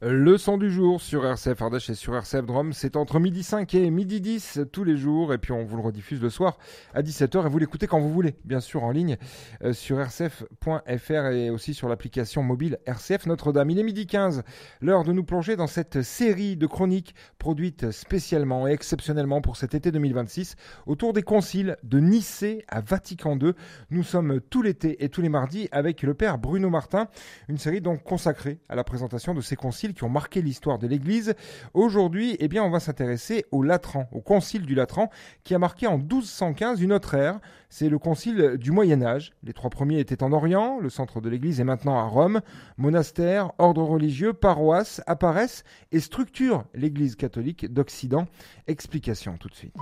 Le son du jour sur RCF Ardèche et sur RCF Drôme, c'est entre midi 5 et midi 10 tous les jours. Et puis on vous le rediffuse le soir à 17h et vous l'écoutez quand vous voulez, bien sûr en ligne sur rcf.fr et aussi sur l'application mobile RCF Notre-Dame. Il est midi 15, l'heure de nous plonger dans cette série de chroniques produites spécialement et exceptionnellement pour cet été 2026 autour des conciles de Nicée à Vatican II. Nous sommes tout l'été et tous les mardis avec le père Bruno Martin, une série donc consacrée à la présentation de ces conciles qui ont marqué l'histoire de l'Église. Aujourd'hui, on va s'intéresser au Latran, au concile du Latran, qui a marqué en 1215 une autre ère. C'est le concile du Moyen-Âge. Les trois premiers étaient en Orient, le centre de l'Église est maintenant à Rome. Monastères, ordres religieux, paroisses apparaissent et structurent l'Église catholique d'Occident. Explication tout de suite.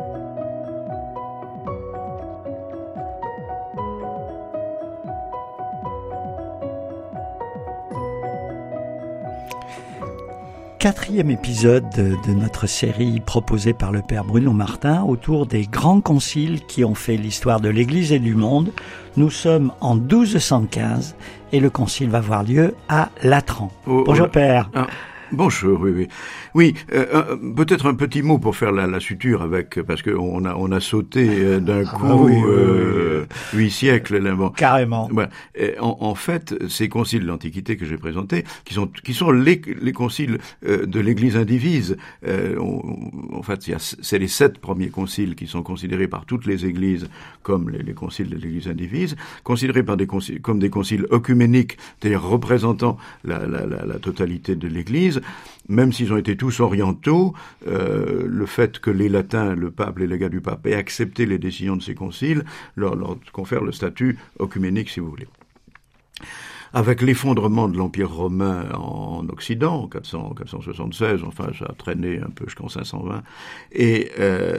Quatrième épisode de notre série proposée par le père Bruno Martin autour des grands conciles qui ont fait l'histoire de l'Église et du monde. Nous sommes en 1215 et le concile va avoir lieu à Latran. Bonjour père. Bonjour, oui. Oui, peut-être un petit mot pour faire la suture parce que on a sauté d'un coup 8 siècles là. Bon. Carrément. Voilà. En fait, ces conciles de l'Antiquité que j'ai présentés, qui sont les conciles de l'Église indivise. En fait, c'est les 7 premiers conciles qui sont considérés par toutes les Églises comme les conciles de l'Église indivise, considérés comme des conciles œcuméniques, c'est-à-dire représentant la totalité de l'Église. Même s'ils ont été tous orientaux, le fait que les latins, le pape, les légats du pape aient accepté les décisions de ces conciles leur confère le statut œcuménique, si vous voulez. Avec l'effondrement de l'Empire romain en Occident, en 476, enfin ça a traîné un peu jusqu'en 520, et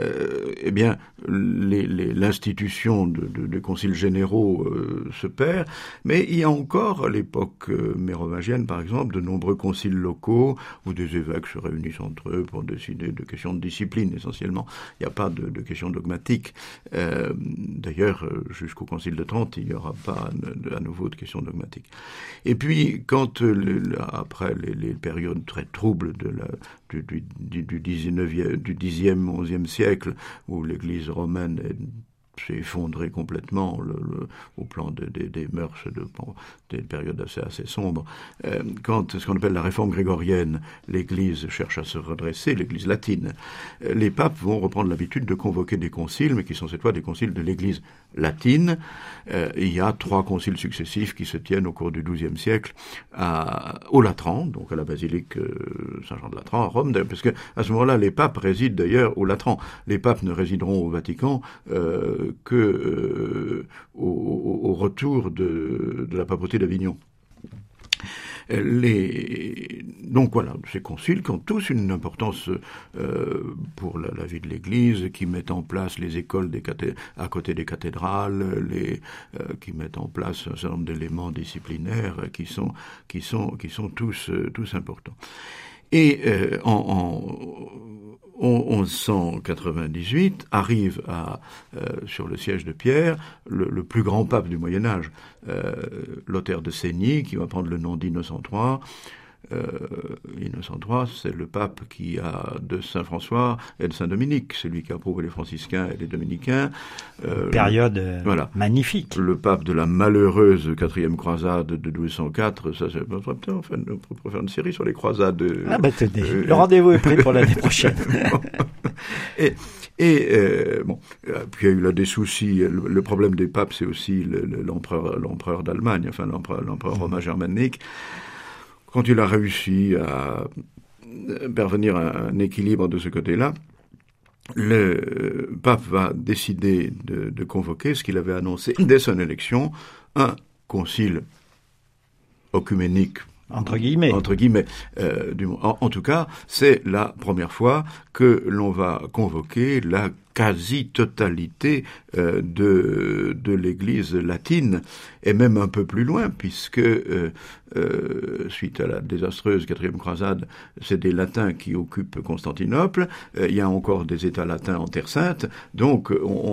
l'institution de conciles généraux se perd, mais il y a encore, à l'époque mérovingienne par exemple, de nombreux conciles locaux où des évêques se réunissent entre eux pour décider de questions de discipline essentiellement. Il n'y a pas de questions dogmatiques. D'ailleurs, jusqu'au concile de Trente, il n'y aura pas à nouveau de questions dogmatiques. Et puis, quand après les périodes très troubles du 10e, 11e siècle, où l'Église romaine s'est effondrée complètement au plan des mœurs, des périodes assez sombres. Quand ce qu'on appelle la réforme grégorienne, l'Église cherche à se redresser, l'Église latine, les papes vont reprendre l'habitude de convoquer des conciles, mais qui sont cette fois des conciles de l'Église latine. Il y a 3 conciles successifs qui se tiennent au cours du XIIe siècle au Latran, donc à la basilique Saint-Jean de Latran à Rome, parce que à ce moment-là, les papes résident d'ailleurs au Latran. Les papes ne résideront au Vatican au retour de la papauté d'Avignon. Donc voilà, ces conciles qui ont tous une importance pour la vie de l'Église, qui mettent en place les écoles à côté des cathédrales, qui mettent en place un certain nombre d'éléments disciplinaires qui sont tous importants. Et en 1198 arrive sur le siège de Pierre le plus grand pape du Moyen-Âge, Lothaire de Segni, qui va prendre le nom d'Innocent III. Innocent III, c'est le pape de Saint François et de Saint Dominique, celui qui approuve les franciscains et les dominicains. Période magnifique. Le pape de la malheureuse 4e croisade de 1204, ça c'est on pourrait faire une série sur les croisades. Tenez, le rendez-vous est pris pour l'année prochaine. Puis il y a eu là des soucis. Le problème des papes, c'est aussi l'empereur d'Allemagne, enfin l'empereur romain germanique. Quand il a réussi à parvenir à un équilibre de ce côté-là, le pape va décider de convoquer ce qu'il avait annoncé dès son élection, un concile œcuménique. Entre guillemets. En tout cas, c'est la première fois que l'on va convoquer la quasi-totalité de l'Église latine, et même un peu plus loin, puisque suite à la désastreuse 4e croisade, c'est des latins qui occupent Constantinople, il y a encore des États latins en Terre Sainte, donc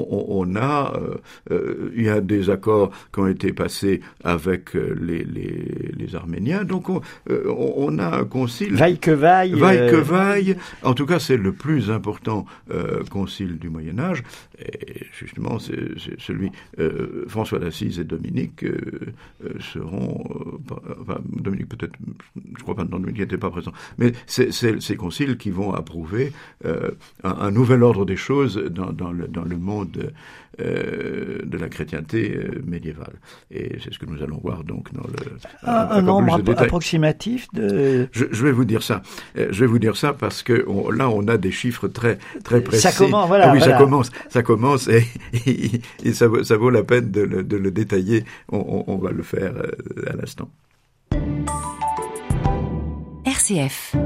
il y a des accords qui ont été passés avec les Arméniens, donc on a un concile... Vaille que vaille. En tout cas, c'est le plus important concile du Moyen-Âge, et justement, c'est celui... François d'Assise et Dominique seront... Dominique peut-être, je crois pas, Dominique n'était pas présent, mais c'est ces conciles qui vont approuver un nouvel ordre des choses dans le monde de la chrétienté médiévale. Et c'est ce que nous allons voir donc dans un nombre approximatif de... Je vais vous dire ça. Je vais vous dire ça parce que là on a des chiffres très précis. Ça commence, voilà. Ah oui, voilà. Ça commence et ça vaut la peine de le détailler. On va le faire à l'instant. RCF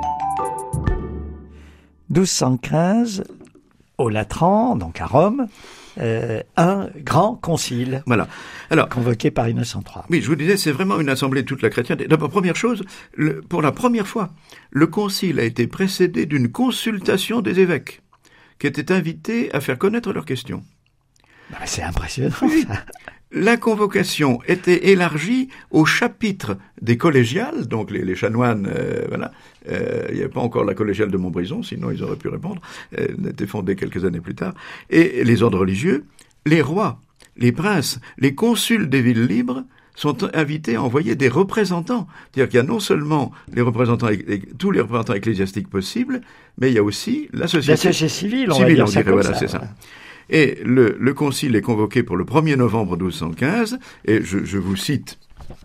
1215, au Latran, donc à Rome, un grand concile. Voilà. Alors, convoqué par Innocent III. Oui, je vous disais, c'est vraiment une assemblée de toute la chrétienté. D'abord, première chose, pour la première fois, le concile a été précédé d'une consultation des évêques, qui étaient invités à faire connaître leurs questions. C'est impressionnant, oui. Ça. La convocation était élargie au chapitre des collégiales, donc les chanoines, voilà. Il n'y avait pas encore la collégiale de Montbrison, sinon ils auraient pu répondre. Elle a été fondée quelques années plus tard. Et les ordres religieux, les rois, les princes, les consuls des villes libres sont invités à envoyer des représentants. C'est-à-dire qu'il y a non seulement les représentants, tous les représentants ecclésiastiques possibles, mais il y a aussi la société civile, on va dire ça comme voilà, ça. C'est ça. Et le concile est convoqué pour le 1er novembre 1215, et je vous cite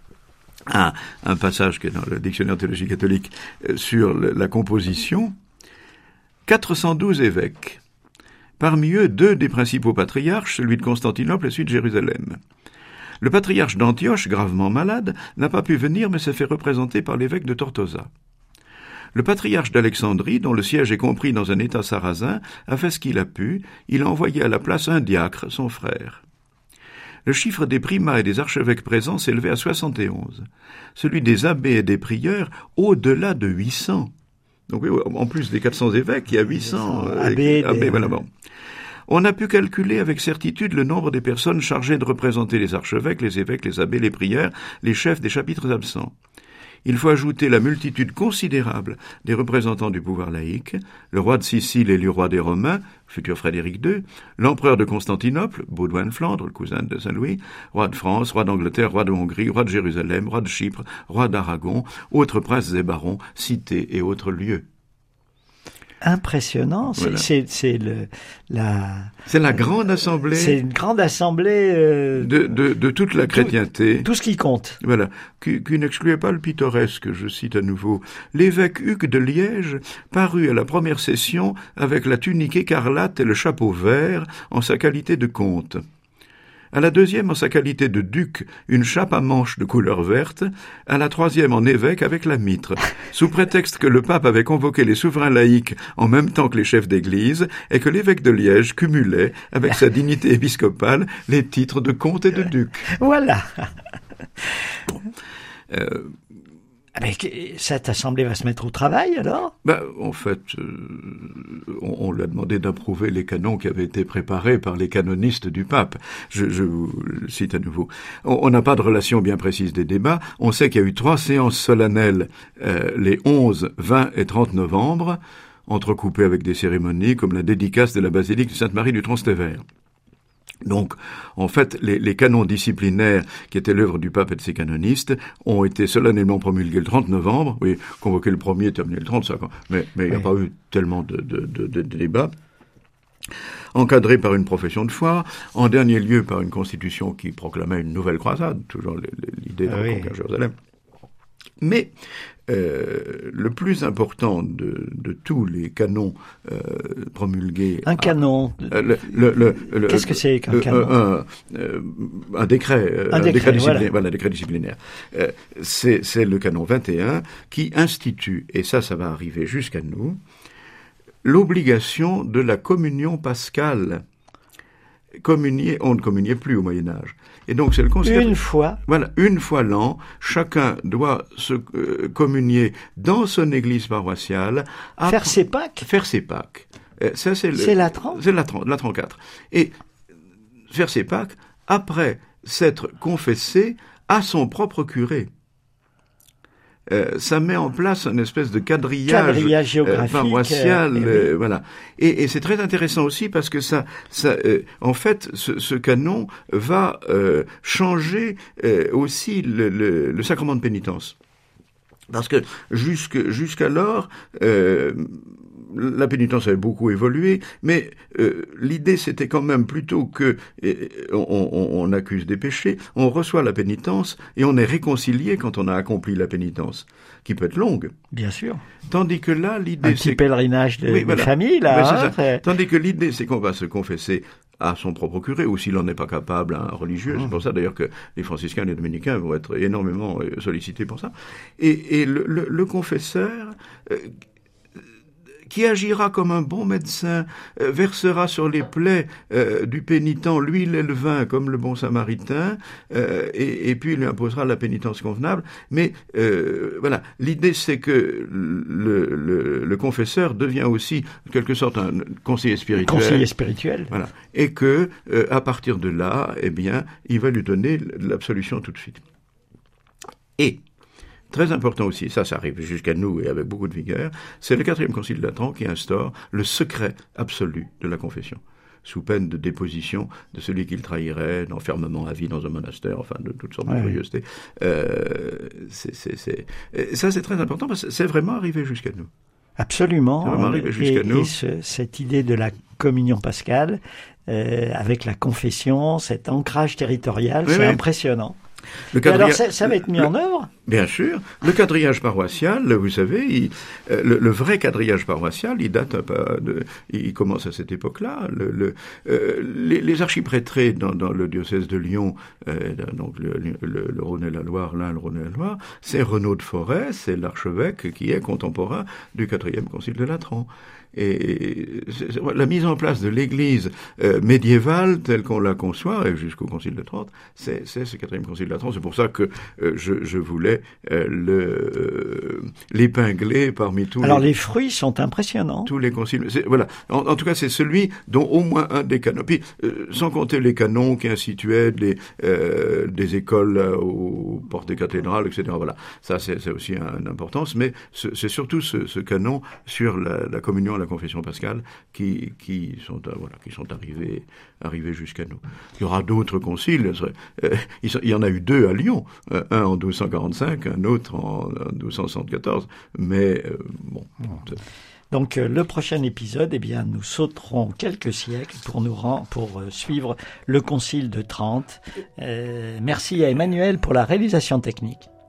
un passage qui est dans le dictionnaire de théologie catholique sur la composition. 412 évêques, parmi eux 2 des principaux patriarches, celui de Constantinople et celui de Jérusalem. Le patriarche d'Antioche, gravement malade, n'a pas pu venir mais s'est fait représenter par l'évêque de Tortosa. Le patriarche d'Alexandrie, dont le siège est compris dans un état sarrasin, a fait ce qu'il a pu, il a envoyé à la place un diacre, son frère. Le chiffre des primats et des archevêques présents s'élevait à 71, celui des abbés et des prieurs au-delà de 800. Donc oui, en plus des 400 évêques, il y a 800 abbés. Voilà, bon. On a pu calculer avec certitude le nombre des personnes chargées de représenter les archevêques, les évêques, les abbés, les prieurs, les chefs des chapitres absents. Il faut ajouter la multitude considérable des représentants du pouvoir laïque, le roi de Sicile élu roi des Romains, futur Frédéric II, l'empereur de Constantinople, Baudouin de Flandre, le cousin de Saint-Louis, roi de France, roi d'Angleterre, roi de Hongrie, roi de Jérusalem, roi de Chypre, roi d'Aragon, autres princes et barons, cités et autres lieux. Impressionnant, voilà. C'est la grande assemblée. C'est une grande assemblée de toute la chrétienté. Tout ce qui compte. Voilà, qui n'excluait pas le pittoresque, je cite à nouveau. L'évêque Hugues de Liège parut à la première session avec la tunique écarlate et le chapeau vert en sa qualité de comte. À la deuxième, en sa qualité de duc, une chape à manches de couleur verte, à la troisième en évêque avec la mitre, sous prétexte que le pape avait convoqué les souverains laïcs en même temps que les chefs d'église, et que l'évêque de Liège cumulait, avec sa dignité épiscopale, les titres de comte et de duc. Voilà. Mais cette assemblée va se mettre au travail, alors ? En fait, on lui a demandé d'approuver les canons qui avaient été préparés par les canonistes du pape. Je vous le cite à nouveau. On n'a pas de relation bien précise des débats. On sait qu'il y a eu 3 séances solennelles les 11, 20 et 30 novembre, entrecoupées avec des cérémonies comme la dédicace de la basilique de Sainte-Marie du Trastevere. Donc, en fait, les canons disciplinaires, qui étaient l'œuvre du pape et de ses canonistes, ont été solennellement promulgués le 30 novembre. Oui, convoqué le 1er, terminé le 30, ça, mais il n'y a pas eu tellement de débats. Encadré par une profession de foi, en dernier lieu par une constitution qui proclamait une nouvelle croisade, toujours l'idée de reconquérir Jérusalem. Mais le plus important de tous les canons promulgués... Un canon. Qu'est-ce que c'est qu'un canon ? Un décret. Un décret disciplinaire. Voilà, décret disciplinaire. C'est le canon 21 qui institue, et ça va arriver jusqu'à nous, l'obligation de la communion pascale. On ne communiait plus au Moyen-Âge. Et donc, c'est le concile. Une fois. Voilà, une fois l'an, chacun doit se communier dans son église paroissiale. Faire ses Pâques. Faire ses Pâques. Ça, c'est la 30. C'est la 34. Et faire ses Pâques après s'être confessé à son propre curé. Ça met en place une espèce de quadrillage géographique, paroissial, voilà. Et c'est très intéressant aussi parce que ça en fait, ce canon va changer aussi le sacrement de pénitence. Parce que jusqu'alors, la pénitence avait beaucoup évolué, mais l'idée c'était quand même plutôt que on accuse des péchés, on reçoit la pénitence et on est réconcilié quand on a accompli la pénitence, qui peut être longue. Bien sûr. Tandis que là, l'idée c'est... Un petit pèlerinage de famille, là. Tandis que l'idée c'est qu'on va se confesser à son propre curé, ou s'il n'en est pas capable, un religieux. C'est pour ça d'ailleurs que les franciscains et les dominicains vont être énormément sollicités pour ça. Et le confesseur, qui agira comme un bon médecin, versera sur les plaies du pénitent l'huile et le vin comme le bon samaritain, et puis lui imposera la pénitence convenable. Mais voilà, l'idée c'est que le confesseur devient aussi en quelque sorte un conseiller spirituel. Conseiller spirituel. Voilà, et que à partir de là, eh bien, il va lui donner l'absolution tout de suite. Et très important aussi, ça arrive jusqu'à nous et avec beaucoup de vigueur, c'est le 4e concile de Latran qui instaure le secret absolu de la confession, sous peine de déposition de celui qui le trahirait, d'enfermement à vie dans un monastère, enfin de toutes sortes de curiosités. Ça c'est très important parce que c'est vraiment arrivé jusqu'à nous. Absolument. C'est vraiment arrivé jusqu'à nous. Et cette idée de la communion pascale, avec la confession, cet ancrage territorial, c'est impressionnant. Alors ça va être mis en œuvre ? Bien sûr. Le quadrillage paroissial, vous savez, le vrai quadrillage paroissial, il date il commence à cette époque-là. Les archiprêtrés dans le diocèse de Lyon, donc le Rhône et la Loire, le Rhône et la Loire, c'est Renaud de Forest, c'est l'archevêque qui est contemporain du 4e concile de Latran. Et la mise en place de l'Église médiévale telle qu'on la conçoit, et jusqu'au Concile de Trente, c'est ce 4e Concile de Latran. C'est pour ça que je voulais l'épingler parmi tous. Alors les fruits sont impressionnants. Tous les conciles. Voilà. En tout cas, c'est celui dont au moins un des canons. Puis, sans compter les canons qui instituaient des écoles aux portes des cathédrales, etc. Voilà. Ça, c'est aussi une importance. Mais c'est surtout ce canon sur la communion, la confession pascale, qui sont arrivés jusqu'à nous. Il y aura d'autres conciles. Il y en a eu 2 à Lyon, un en 1245, un autre en 1274. Mais bon. Donc le prochain épisode, eh bien, nous sauterons quelques siècles pour suivre le Concile de Trente. Merci à Emmanuel pour la réalisation technique.